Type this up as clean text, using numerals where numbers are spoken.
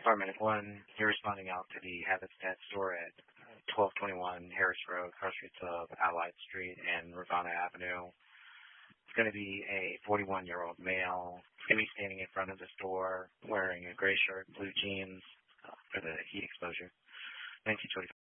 Paramedic 1, you're responding out to the Habitat store at 1221 Harris Road, Car Street Sub, Allied Street, and Ravana Avenue. It's going to be a 41-year-old male. He's going to be standing in front of the store wearing a gray shirt, blue jeans for the heat exposure. 1925.